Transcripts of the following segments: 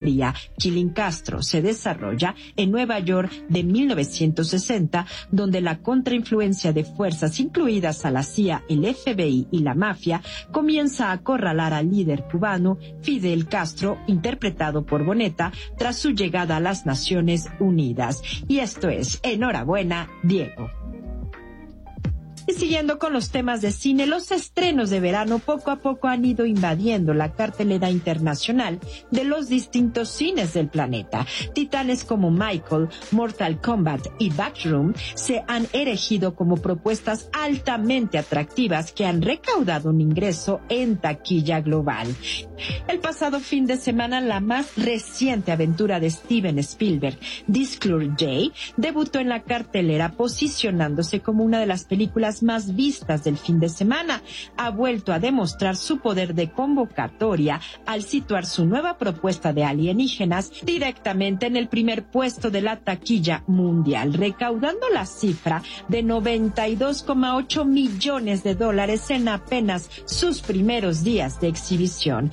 Fría, Killing Castro, se desarrolla en Nueva York de 1960, donde la contrainfluencia de fuerzas incluidas a la CIA, el FBI y la mafia comienza a acorralar al líder cubano Fidel Castro, interpretado por Boneta, tras su llegada a las Naciones Unidas. Y esto es Enhorabuena, Diego. Y siguiendo con los temas de cine, los estrenos de verano poco a poco han ido invadiendo la cartelera internacional de los distintos cines del planeta. Titanes como Michael, Mortal Kombat y Backroom se han erigido como propuestas altamente atractivas que han recaudado un ingreso en taquilla global. El pasado fin de semana, la más reciente aventura de Steven Spielberg, Disclosure Day, debutó en la cartelera posicionándose como una de las películas más vistas del fin de semana. Ha vuelto a demostrar su poder de convocatoria al situar su nueva propuesta de alienígenas directamente en el primer puesto de la taquilla mundial, recaudando la cifra de $92,8 millones en apenas sus primeros días de exhibición.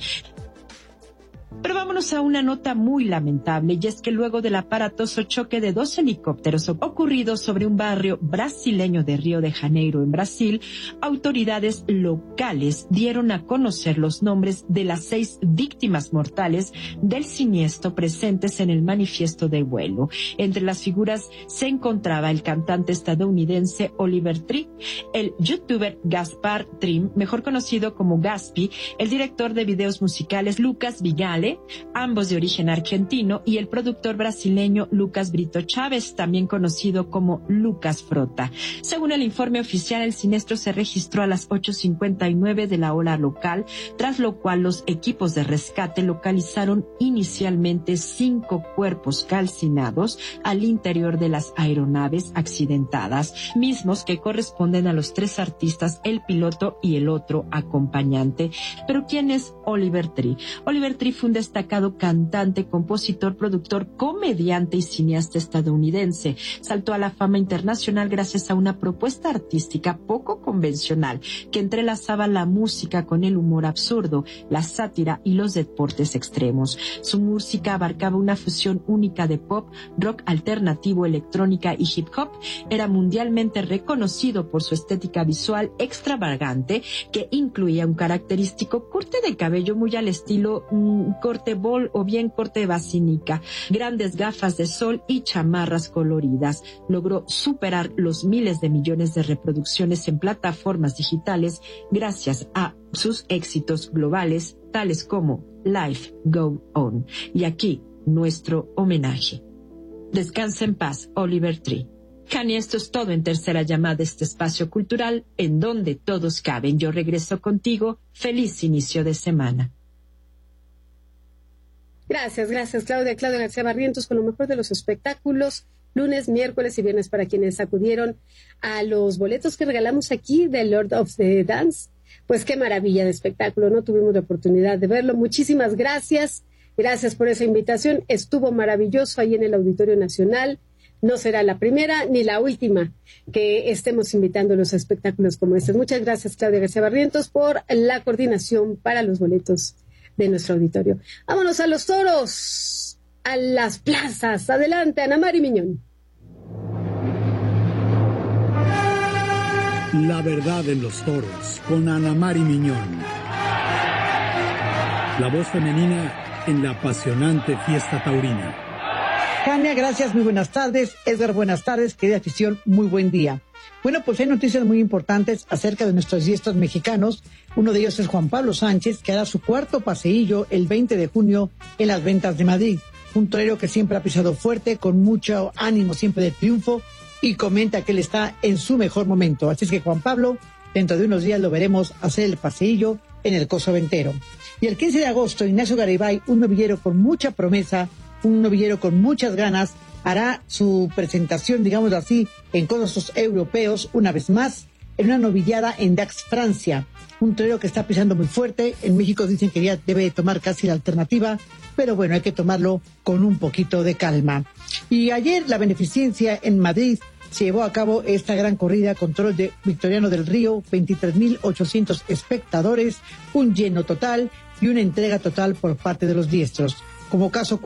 Pero vámonos a una nota muy lamentable, y es que luego del aparatoso choque de 2 helicópteros ocurrido sobre un barrio brasileño de Río de Janeiro, en Brasil, autoridades locales dieron a conocer los nombres de las 6 víctimas mortales del siniestro presentes en el manifiesto de vuelo. Entre las figuras se encontraba el cantante estadounidense Oliver Tree, el youtuber Gaspar Trim, mejor conocido como Gaspi, el director de videos musicales Lucas Vigale, ambos de origen argentino, y el productor brasileño Lucas Brito Chávez, también conocido como Lucas Frota. Según el informe oficial, el siniestro se registró a las 8:59 de la hora local, tras lo cual los equipos de rescate localizaron inicialmente 5 cuerpos calcinados al interior de las aeronaves accidentadas, mismos que corresponden a los 3 artistas, el piloto y el otro acompañante. Pero ¿quién es Oliver Tree? Oliver Tree fue un destacado cantante, compositor, productor, comediante y cineasta estadounidense. Saltó a la fama internacional gracias a una propuesta artística poco convencional que entrelazaba la música con el humor absurdo, la sátira y los deportes extremos. Su música abarcaba una fusión única de pop, rock alternativo, electrónica y hip hop. Era mundialmente reconocido por su estética visual extravagante, que incluía un característico corte de cabello muy al estilo corte bol o bien corte basínica, grandes gafas de sol y chamarras coloridas. Logró superar los miles de millones de reproducciones en plataformas digitales gracias a sus éxitos globales, tales como Life Go On. Y aquí, nuestro homenaje. Descansa en paz, Oliver Tree. Kanye, esto es todo en Tercera Llamada, de este espacio cultural en donde todos caben. Yo regreso contigo. Feliz inicio de semana. Gracias, Claudia García Barrientos, con lo mejor de los espectáculos, lunes, miércoles y viernes, para quienes acudieron a los boletos que regalamos aquí de Lord of the Dance. Pues qué maravilla de espectáculo, no tuvimos la oportunidad de verlo. Muchísimas gracias por esa invitación, estuvo maravilloso ahí en el Auditorio Nacional. No será la primera ni la última que estemos invitando a los espectáculos como este. Muchas gracias, Claudia García Barrientos, por la coordinación para los boletos de nuestro auditorio. Vámonos a los toros, a las plazas. Adelante, Ana Mari Miñón. La verdad en los toros, con Ana Mari Miñón. La voz femenina en la apasionante fiesta taurina. Jania, gracias, muy buenas tardes. Edgar, buenas tardes. Querida afición, muy buen día. Bueno, pues hay noticias muy importantes acerca de nuestros diestros mexicanos. Uno de ellos es Juan Pablo Sánchez, que hará su 4º paseillo el 20 de junio en las Ventas de Madrid. Un torero que siempre ha pisado fuerte, con mucho ánimo siempre de triunfo, y comenta que él está en su mejor momento. Así es que Juan Pablo, dentro de unos días lo veremos hacer el paseillo en el Coso Ventero. Y el 15 de agosto, Ignacio Garibay, un novillero con mucha promesa, un novillero con muchas ganas, hará su presentación, digamos así, en cosos europeos una vez más, en una novillada en Dax, Francia. Un torero que está pisando muy fuerte. En México dicen que ya debe tomar casi la alternativa, pero bueno, hay que tomarlo con un poquito de calma. Y ayer la beneficencia en Madrid se llevó a cabo esta gran corrida con toros de Victoriano del Río, 23.800 espectadores, un lleno total y una entrega total por parte de los diestros. Como caso